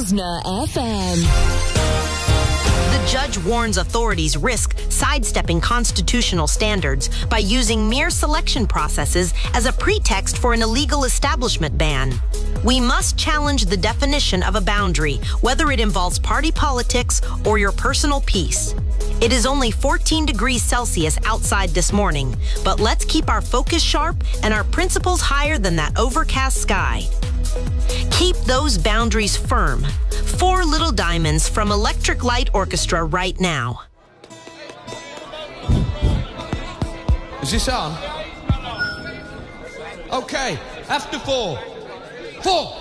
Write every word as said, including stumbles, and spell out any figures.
Rosna F M. The judge warns authorities risk sidestepping constitutional standards by using mere selection processes as a pretext for an illegal establishment ban. We must challenge the definition of a boundary, whether it involves party politics or your personal peace. It is only fourteen degrees Celsius outside this morning, but let's keep our focus sharp and our principles higher than that overcast sky. Keep those boundaries firm. Four Little Diamonds from Electric Light Orchestra right now. Is this on? Okay, after four. Four.